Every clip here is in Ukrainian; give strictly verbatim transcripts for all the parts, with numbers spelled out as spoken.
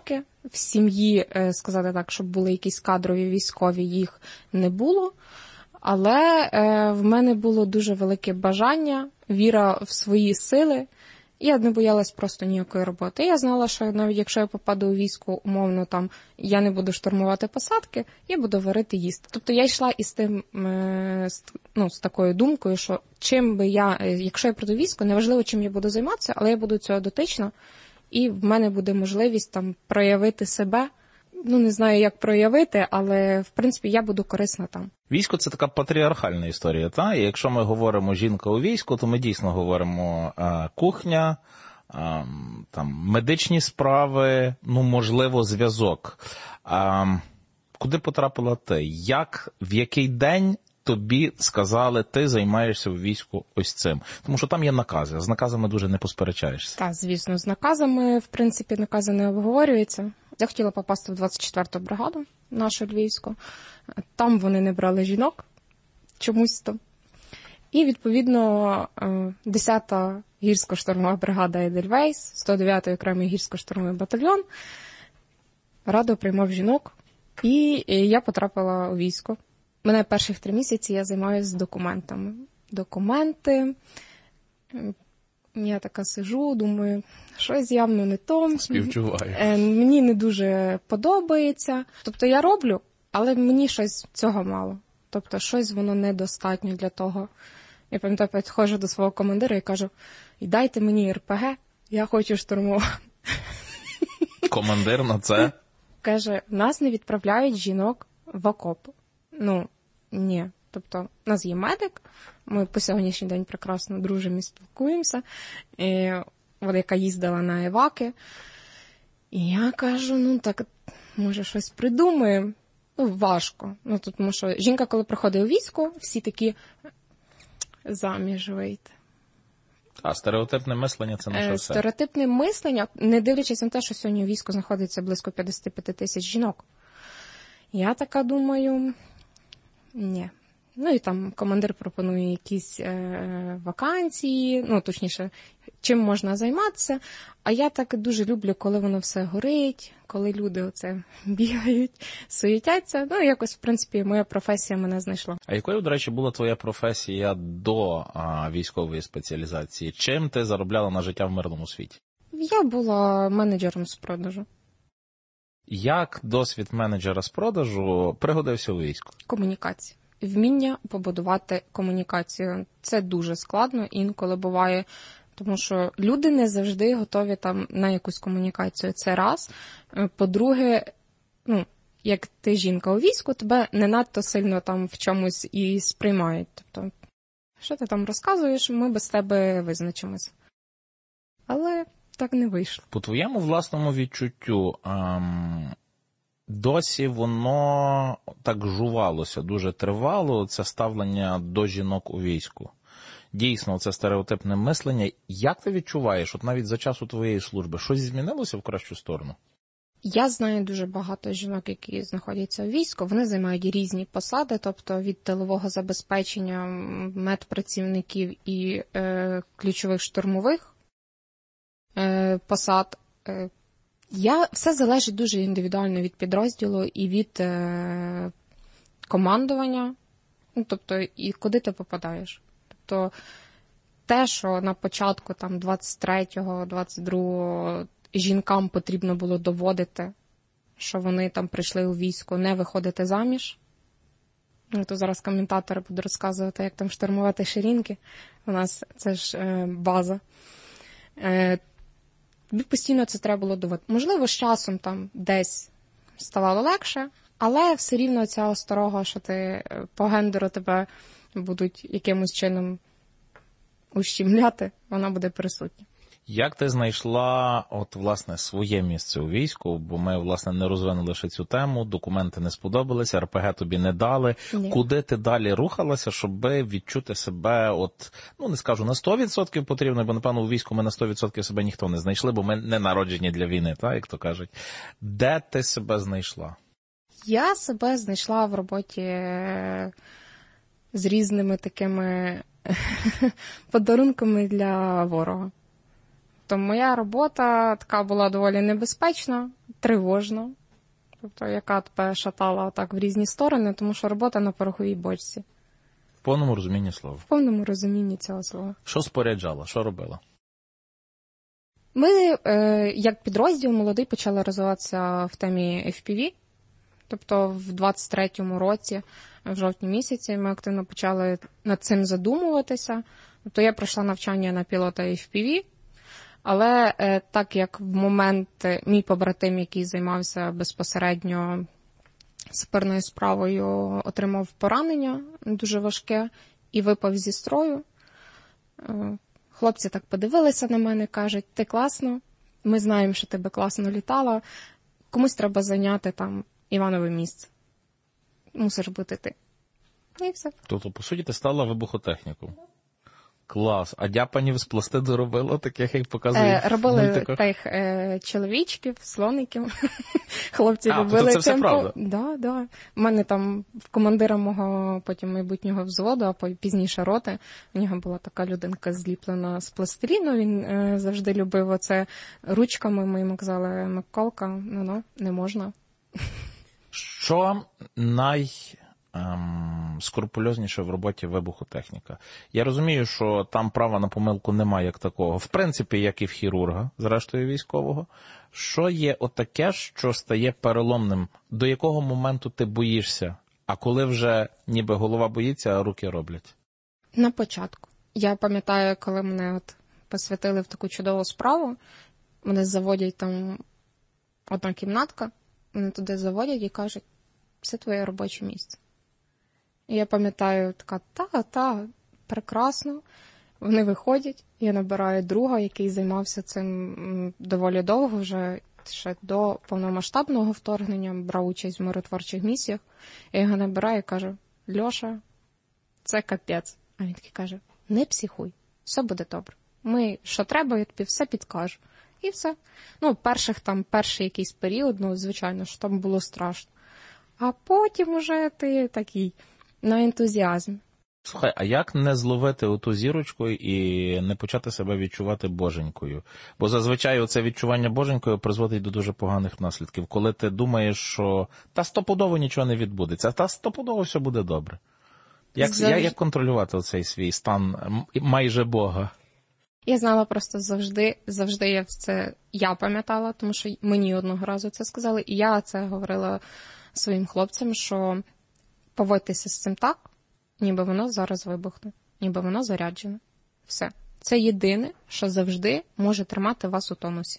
роки. В сім'ї, сказати так, щоб були якісь кадрові військові, їх не було. Але в мене було дуже велике бажання, віра в свої сили. Я не боялась просто ніякої роботи. Я знала, що навіть якщо я попаду у військо, умовно, там, я не буду штурмувати посадки, я буду варити їсти. Тобто я йшла із тим, ну, з такою думкою, що чим би я, якщо я прийду в військо, неважливо, чим я буду займатися, але я буду цього дотична, і в мене буде можливість там проявити себе. Ну, не знаю, як проявити, але, в принципі, я буду корисна там. Військо – це така патріархальна історія, та? І якщо ми говоримо «жінка у війську», то ми дійсно говоримо а, кухня, а, там, медичні справи, ну, можливо, зв'язок. А, куди потрапила ти? Як, в який день тобі сказали, ти займаєшся в війську ось цим? Тому що там є накази, з наказами дуже не посперечаєшся. Так, звісно, з наказами, в принципі, накази не обговорюються. Я хотіла попасти в двадцять четверту бригаду, нашу львівську. Там вони не брали жінок, чомусь то. І, відповідно, десята гірсько-штурмова бригада «Едельвейс», сто дев'ятий окремий гірсько-штурмовий батальйон радо приймав жінок, і я потрапила у військо. Мене перших три місяці я займаюся документами. Документи. Я така сижу, думаю, щось явно не то. Співчуваю. Мені не дуже подобається. Тобто я роблю, але мені щось цього мало. Тобто щось воно недостатньо для того. Я пам'ятаю, підходжу до свого командира і кажу, дайте мені ер пе ге, я хочу штурмувати. Командир на це? Каже, нас не відправляють жінок в окоп. Ну, ні. Тобто, у нас є медик, ми по сьогоднішній день прекрасно дружимо і спілкуємося, і вона, яка їздила на еваки. І я кажу, ну так, може щось придумаємо. Ну, важко. Ну, тому що жінка, коли приходить у військо, всі такі заміж вийти. А стереотипне мислення – це наше все. Стереотипне мислення, не дивлячись на те, що сьогодні у війську знаходиться близько п'ятдесят п'ять тисяч жінок. Я така думаю, ні. Ну і там командир пропонує якісь е, вакансії, ну точніше, чим можна займатися. А я так дуже люблю, коли воно все горить, коли люди оце бігають, суетяться. Ну, якось, в принципі, моя професія мене знайшла. А якою, до речі, була твоя професія до а, військової спеціалізації? Чим ти заробляла на життя в мирному світі? Я була менеджером з продажу. Як досвід менеджера з продажу пригодився у війську? Комунікація. Вміння побудувати комунікацію. Це дуже складно, інколи буває, тому що люди не завжди готові там на якусь комунікацію. Це раз. По-друге, ну, як ти жінка у війську, тебе не надто сильно там в чомусь і сприймають. Тобто, що ти там розказуєш, ми без тебе визначимося. Але так не вийшло. По твоєму власному відчуттю, ем... досі воно так жувалося, дуже тривало, це ставлення до жінок у війську. Дійсно, це стереотипне мислення. Як ти відчуваєш, от навіть за часу твоєї служби, щось змінилося в кращу сторону? Я знаю дуже багато жінок, які знаходяться у війську. Вони займають різні посади, тобто від тилового забезпечення медпрацівників і е, ключових штурмових е, посад. Е, Я, все залежить дуже індивідуально від підрозділу і від е, командування, ну, тобто, і куди ти попадаєш. Тобто, те, що на початку там двадцять третього, двадцять другого жінкам потрібно було доводити, що вони там прийшли у військо, не виходити заміж. Ну, то зараз коментатори будуть розказувати, як там штурмувати ширинки. У нас це ж е, база. Е, Тобі постійно це треба було доводити. Можливо, з часом там десь ставало легше, але все рівно ця осторога, що ти по гендеру тебе будуть якимось чином ущемляти, вона буде присутня. Як ти знайшла, от, власне, своє місце у війську? Бо ми, власне, не розвинули ще цю тему, документи не сподобалися, ер пе ге тобі не дали. Ні. Куди ти далі рухалася, щоб відчути себе, от, ну, не скажу, на сто відсотків потрібно, бо, напевно, у війську ми на сто відсотків себе ніхто не знайшли, бо ми не народжені для війни, так, як то кажуть. Де ти себе знайшла? Я себе знайшла в роботі з різними такими подарунками для ворога. То моя робота така була доволі небезпечна. тривожна, тобто яка тебе шатала так в різні сторони, тому що робота на пороховій бочці. В повному розумінні слова. В повному розумінні цього слова. Що споряджала? Що робила? Ми, е, як підрозділ молодий, почали розвиватися в темі еф пі ві. Тобто в двадцять третьому році, в жовтні місяці, ми активно почали над цим задумуватися. Тобто я пройшла навчання на пілота еф пі ві, але е, так як в момент мій побратим, який займався безпосередньо саперною справою, отримав поранення дуже важке і випав зі строю, е, хлопці так подивилися на мене, кажуть, ти класно, ми знаємо, що ти би класно літала, комусь треба зайняти там Іванове місце. Мусиш бути ти. І все. Тобто, по суті, ти стала вибухотехніком. Клас. А дяпанів з пластиду робила, таких, як показують Е, робили в мультиках? тих е, чоловічків, слоників. Хлопці а, робили. А, це все темпо. правда? Да, да. У мене там в командира мого потім майбутнього взводу, а пізніше роти, у нього була така людинка зліплена з пластиліну, він е, завжди любив оце ручками, ми йому казали, Миколка, ну-ну, не можна. Що най... Ем, скрупульозніше в роботі вибухотехніка. Я розумію, що там права на помилку немає як такого. В принципі, як і в хірурга, зрештою військового. Що є отаке, що стає переломним? До якого моменту ти боїшся? А коли вже ніби голова боїться, а руки роблять? На початку. Я пам'ятаю, коли мене от посвятили в таку чудову справу, мене заводять там одна кімнатка, мене туди заводять і кажуть, це твоє робоче місце. І я пам'ятаю, така, та, та, прекрасно. Вони виходять, я набираю друга, який займався цим доволі довго, вже ще до повномасштабного вторгнення, брав участь в миротворчих місіях. Я його набираю і кажу, Льоша, це капець. А він такий каже, не психуй, все буде добре. Ми, що треба, я тобі все підкажу. І все. Ну, перших там, перший якийсь період, ну, звичайно, що там було страшно. А потім уже ти такий на ентузіазм. Слухай, а як не зловити оту зірочку і не почати себе відчувати боженькою? Бо зазвичай оце відчування боженькою призводить до дуже поганих наслідків. Коли ти думаєш, що та стопудово нічого не відбудеться, та стопудово все буде добре. Як, Завж... як, як контролювати оцей свій стан майже Бога? Я знала просто завжди, завжди я це я пам'ятала, тому що мені одного разу це сказали, і я це говорила своїм хлопцям, що поводьтеся з цим так, ніби воно зараз вибухне, ніби воно заряджене. Все. Це єдине, що завжди може тримати вас у тонусі.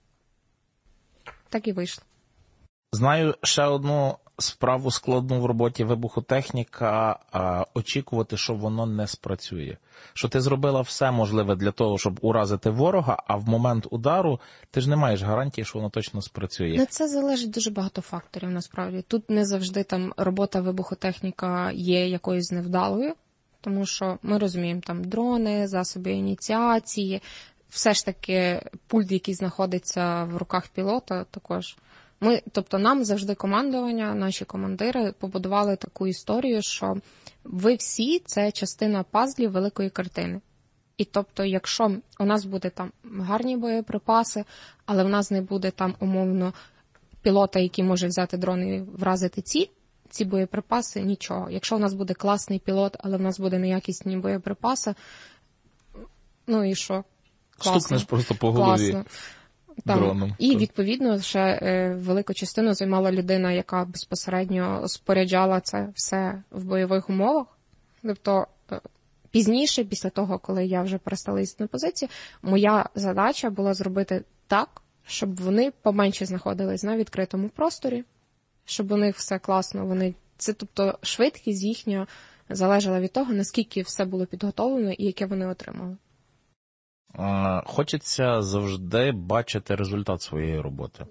Так і вийшло. Знаю ще одну справу складну в роботі вибухотехніка, а, очікувати, що воно не спрацює. Що ти зробила все можливе для того, щоб уразити ворога, а в момент удару ти ж не маєш гарантії, що воно точно спрацює. Ну, це залежить дуже багато факторів, насправді. Тут не завжди там робота вибухотехніка є якоюсь невдалою, тому що ми розуміємо, там дрони, засоби ініціації, все ж таки пульт, який знаходиться в руках пілота, також. Ми, тобто нам завжди командування, наші командири побудували таку історію, що ви всі – це частина пазлів великої картини. І тобто, якщо у нас буде там гарні боєприпаси, але в нас не буде там умовно пілота, який може взяти дрон і вразити ці, ці боєприпаси, нічого. Якщо у нас буде класний пілот, але в нас буде неякісні боєприпаси, ну і що? Класно. Стукнеш просто по голові. Класно. Там. Дроном. І, відповідно, ще е, велику частину займала людина, яка безпосередньо споряджала це все в бойових умовах. Тобто, е, пізніше, після того, коли я вже перестала їздити на позиції, моя задача була зробити так, щоб вони поменше знаходились на відкритому просторі, щоб у них все класно, вони... Це, тобто, швидкість їхня залежала від того, наскільки все було підготовлено і яке вони отримали. Хочеться завжди бачити результат своєї роботи.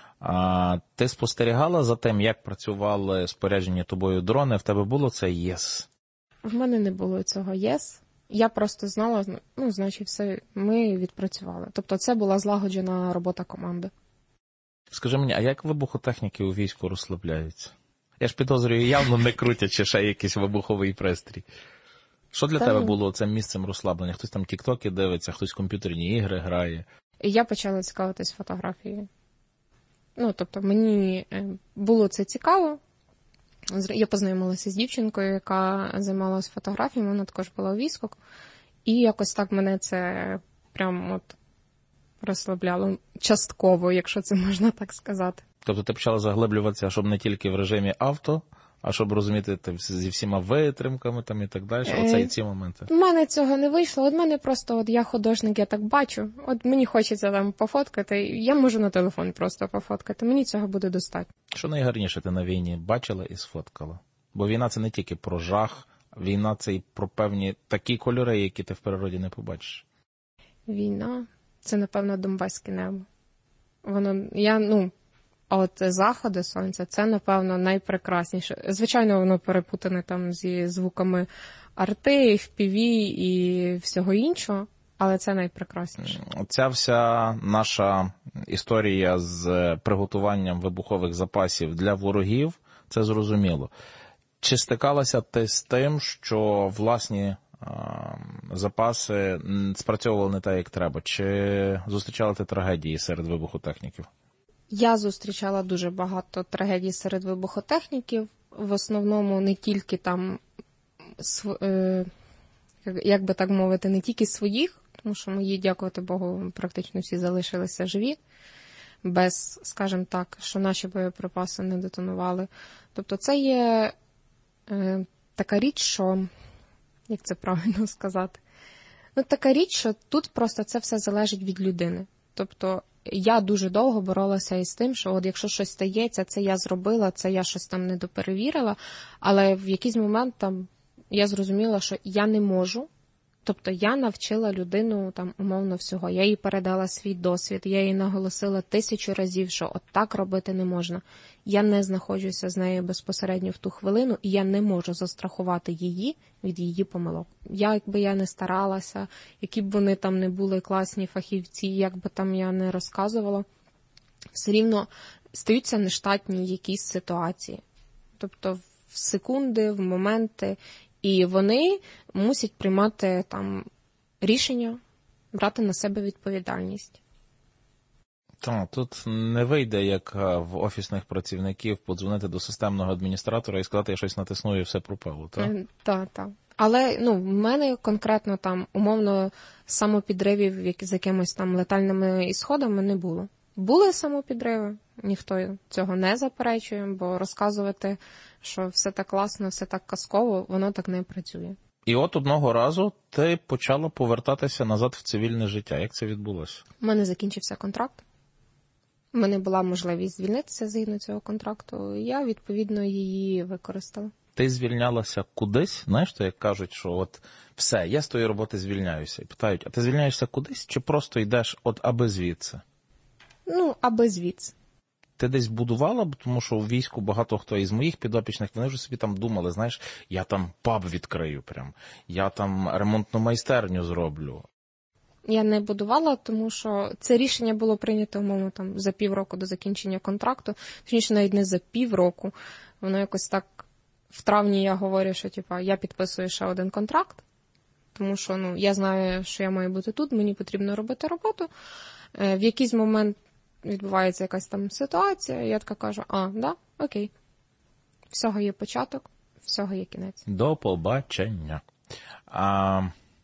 Ти спостерігала за тим, як працювали споряджені тобою дрони? В тебе було це єс? В мене не було цього єс. Я просто знала, ну, значить, все, ми відпрацювали. Тобто це була злагоджена робота команди. Скажи мені, а як вибухотехніки у війську розслабляються? Я ж підозрюю, явно не крутячи ще якийсь вибуховий пристрій. Що для Та... тебе було цим місцем розслаблення? Хтось там тік-токи дивиться, хтось комп'ютерні ігри грає. І я почала цікавитись фотографією. Ну, тобто, мені було це цікаво. Я познайомилася з дівчинкою, яка займалася фотографіями, вона також була у війську. І якось так мене це прям от розслабляло частково, якщо це можна так сказати. Тобто ти почала заглиблюватися, щоб не тільки в режимі авто, а щоб розуміти зі всіма витримками там і так далі, оце і ці моменти. У мене цього не вийшло, от мене просто, от я художник, я так бачу, от мені хочеться там пофоткати, я можу на телефон просто пофоткати, мені цього буде достатньо. Що найгарніше ти на війні бачила і сфоткала? Бо війна це не тільки про жах, війна це і про певні такі кольори, які ти в природі не побачиш. Війна – це, напевно, донбаське небо. Воно, я, ну, а от заходи сонця – це, напевно, найпрекрасніше. Звичайно, воно перепутане там зі звуками арти, еф пі ві і всього іншого, але це найпрекрасніше. Ця вся наша історія з приготуванням вибухових запасів для ворогів – це зрозуміло. Чи стикалася ти з тим, що власні запаси спрацьовували не так, як треба? Чи зустрічала ти трагедії серед вибухотехніків? Я зустрічала дуже багато трагедій серед вибухотехніків. В основному не тільки там, як би так мовити, не тільки своїх, тому що мої, дякувати Богу, практично всі залишилися живі, без, скажімо так, що наші боєприпаси не детонували. Тобто це є е, така річ, що, як це правильно сказати, ну така річ, що тут просто це все залежить від людини. Тобто я дуже довго боролася із тим, що от якщо щось стається, це я зробила, це я щось там недоперевірила, але в якийсь момент там я зрозуміла, що я не можу. Тобто я навчила людину там умовно всього. Я їй передала свій досвід, я їй наголосила тисячу разів, що от так робити не можна. Я не знаходжуся з нею безпосередньо в ту хвилину, і я не можу застрахувати її від її помилок. Як би я не старалася, які б вони там не були класні фахівці, як би там я не розказувала, все рівно стаються нештатні якісь ситуації. Тобто в секунди, в моменти, і вони мусять приймати там рішення, брати на себе відповідальність. Так, тут не вийде, як в офісних працівників, подзвонити до системного адміністратора і сказати, я щось натисну і все пропало, так? Так, так. Але, ну, в мене конкретно там, умовно, самопідривів з якимись там летальними ісходами не було. Були самопідриви, ніхто цього не заперечує, бо розказувати, що все так класно, все так казково, воно так не працює. І от одного разу ти почала повертатися назад в цивільне життя. Як це відбулося? У мене закінчився контракт. У мене була можливість звільнитися згідно цього контракту, і я, відповідно, її використала. Ти звільнялася кудись? Знаєш, то як кажуть, що от все, я з тої роботи звільняюся. І питають, а ти звільняєшся кудись чи просто йдеш от аби звідси? Ну, аби звідси. Ти десь будувала, тому що в війську багато хто із моїх підопічних, вони вже собі там думали, знаєш, я там паб відкрию прям, я там ремонтну майстерню зроблю. Я не будувала, тому що це рішення було прийнято, умовно, там, за півроку до закінчення контракту, точніше, навіть не за півроку. Воно якось так, в травні я говорю, що, типа, я підписую ще один контракт, тому що, ну, я знаю, що я маю бути тут, мені потрібно робити роботу. В якийсь момент відбувається якась там ситуація, і я така кажу, а, да, окей. Всього є початок, всього є кінець. До побачення. А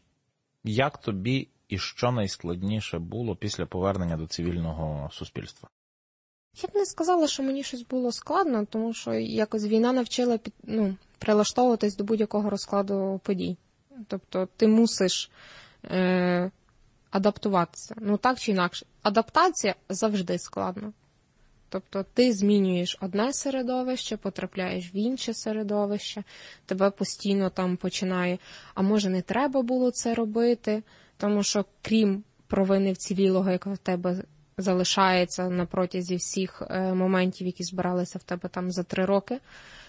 як тобі і що найскладніше було після повернення до цивільного суспільства? Я б не сказала, що мені щось було складно, тому що якось війна навчила під, ну, прилаштовуватись до будь-якого розкладу подій. Тобто ти мусиш е, адаптуватися. Ну так чи інакше. Адаптація завжди складна. Тобто ти змінюєш одне середовище, потрапляєш в інше середовище, тебе постійно там починає, а може не треба було це робити, тому що крім провини вцілілого, яка в тебе залишається на протязі всіх е, моментів, які збиралися в тебе там за три роки,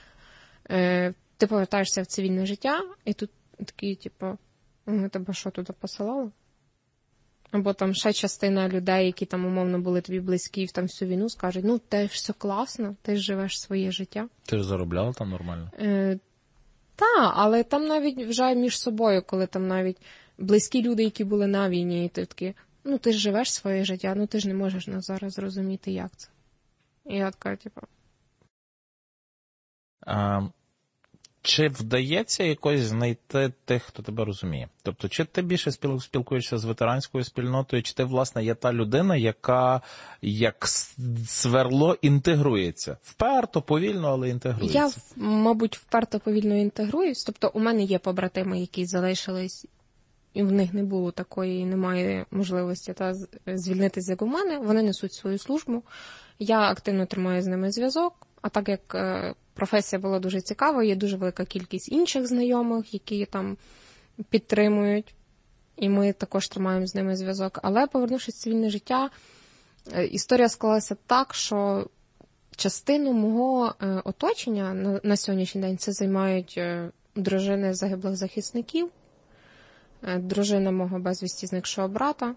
е, ти повертаєшся в цивільне життя, і тут такий, типу, тебе що туди посилали? Або там ще частина людей, які там умовно були тобі близькі в там всю війну, скажуть, ну, те ж все класно, ти ж живеш своє життя. Ти ж заробляла там нормально? Е, та, але там навіть вже між собою, коли там навіть близькі люди, які були на війні, і ти такі, ну, ти ж живеш своє життя, ну, ти ж не можеш нас зараз зрозуміти, як це. І я така, типу... А, чи вдається якось знайти тих, хто тебе розуміє? Тобто, чи ти більше спілкуєшся з ветеранською спільнотою, чи ти, власне, є та людина, яка, як сверло, інтегрується? Вперто, повільно, але інтегрується. Я, мабуть, вперто, повільно інтегруюсь. Тобто, у мене є побратими, які залишились, і в них не було такої, немає можливості та звільнитися, як у мене. Вони несуть свою службу. Я активно тримаю з ними зв'язок. А так як професія була дуже цікава, є дуже велика кількість інших знайомих, які там підтримують, і ми також тримаємо з ними зв'язок. Але, повернувшись в цивільне життя, історія склалася так, що частину мого оточення на, на сьогоднішній день це займають дружини загиблих захисників, дружина мого безвісті зникшого брата,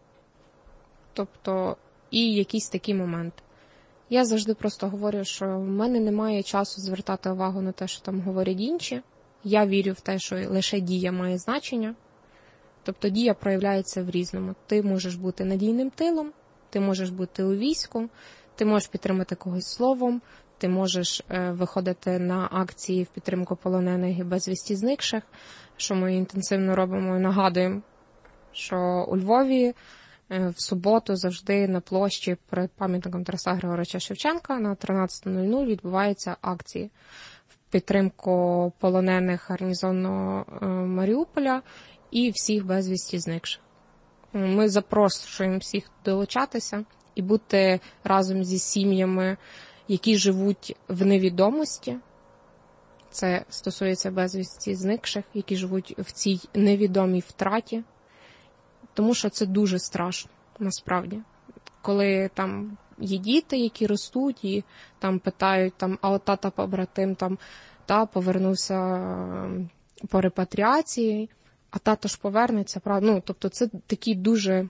тобто і якісь такі моменти. Я завжди просто говорю, що в мене немає часу звертати увагу на те, що там говорять інші. Я вірю в те, що лише дія має значення. Тобто дія проявляється в різному. Ти можеш бути надійним тилом, ти можеш бути у війську, ти можеш підтримати когось словом, ти можеш е, виходити на акції в підтримку полонених і безвісті зникших, що ми інтенсивно робимо і нагадуємо, що у Львові в суботу завжди на площі перед пам'ятником Тараса Григоровича Шевченка на тринадцята нуль нуль відбуваються акції в підтримку полонених гарнізонного Маріуполя і всіх безвісті зникших. Ми запрошуємо всіх долучатися і бути разом зі сім'ями, які живуть в невідомості. Це стосується безвісті зникших, які живуть в цій невідомій втраті. Тому що це дуже страшно, насправді. Коли там є діти, які ростуть, і там питають, там, а от тата побратим там, та, повернувся по репатріації, а тато ж повернеться, правда? Ну, тобто це такі дуже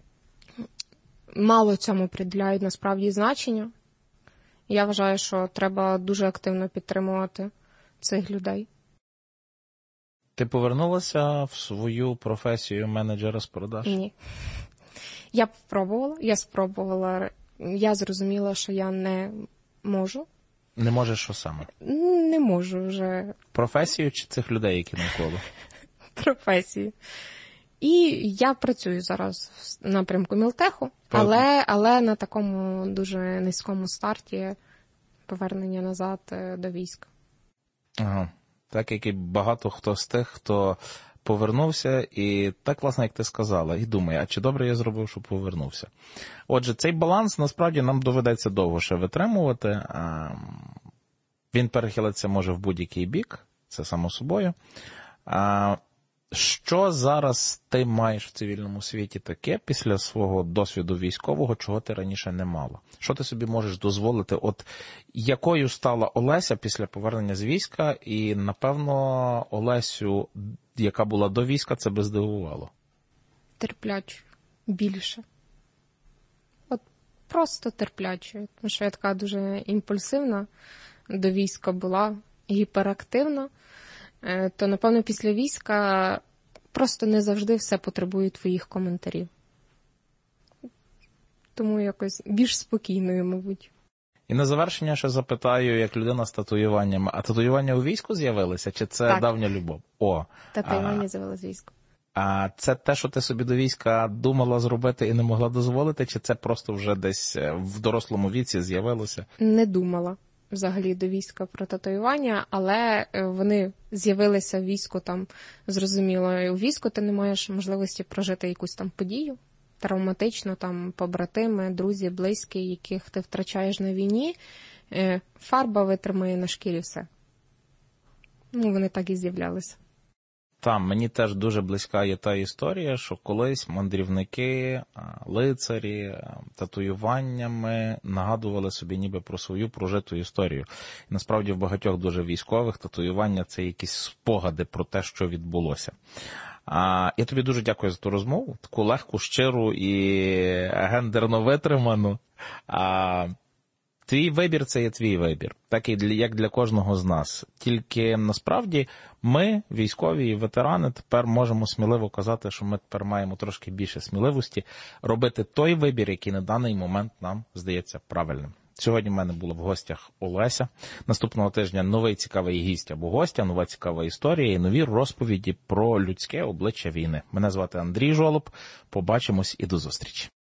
мало цьому приділяють насправді значення. Я вважаю, що треба дуже активно підтримувати цих людей. Ти повернулася в свою професію менеджера з продаж? Ні. Я спробувала, я спробувала, я зрозуміла, що я не можу. Не можеш що саме? Не можу вже. Професію чи цих людей, які навколо? Професію. І я працюю зараз в напрямку Мілтеху, але, але на такому дуже низькому старті повернення назад до війська. Ага. Так, як і багато хто з тих, хто повернувся, і так, власне, як ти сказала, і думає, а чи добре я зробив, що повернувся. Отже, цей баланс, насправді, нам доведеться довго ще витримувати. Він перехилиться може в будь-який бік, це само собою. Що зараз ти маєш в цивільному світі таке після свого досвіду військового, чого ти раніше не мала? Що ти собі можеш дозволити? От якою стала Олеся після повернення з війська? І, напевно, Олесю, яка була до війська, це би здивувало. Терплячою. Більше. От просто терплячою. Тому що я така дуже імпульсивна до війська була, гіперактивна. То, напевно, після війська просто не завжди все потребує твоїх коментарів. Тому якось більш спокійною, мабуть. І на завершення ще запитаю, як людина з татуюваннями. А татуювання у війську з'явилися? Чи це так. давня любов? О, татуювання з'явилося з війську. А це те, що ти собі до війська думала зробити і не могла дозволити? Чи це просто вже десь в дорослому віці з'явилося? Не думала взагалі до війська про татуювання, але вони з'явилися в війську там, зрозуміло, у війську ти не маєш можливості прожити якусь там подію, травматично, там, побратими, друзі, близькі, яких ти втрачаєш на війні, фарба витримає на шкірі все. Ну, вони так і з'являлися. Там, мені теж дуже близька є та історія, що колись мандрівники, лицарі, татуюваннями нагадували собі ніби про свою прожиту історію. І насправді в багатьох дуже військових татуювання – це якісь спогади про те, що відбулося. А, я тобі дуже дякую за ту розмову, таку легку, щиру і гендерно витриману. А, твій вибір – це є твій вибір, так і для, як для кожного з нас. Тільки насправді ми, військові і ветерани, тепер можемо сміливо казати, що ми тепер маємо трошки більше сміливості робити той вибір, який на даний момент нам здається правильним. Сьогодні в мене була в гостях Олеся. Наступного тижня новий цікавий гість або гостя, нова цікава історія і нові розповіді про людське обличчя війни. Мене звати Андрій Жолоб. Побачимось і до зустрічі.